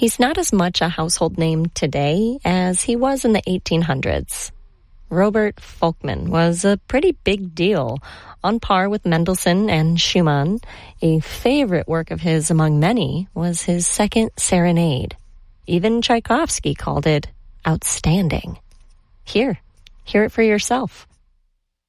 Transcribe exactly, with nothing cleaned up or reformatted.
He's not as much a household name today as he was in the eighteen hundreds. Robert Folkman was a pretty big deal, on par with Mendelssohn and Schumann. A favorite work of his among many was his Second Serenade. Even Tchaikovsky called it outstanding. Here, hear it for yourself.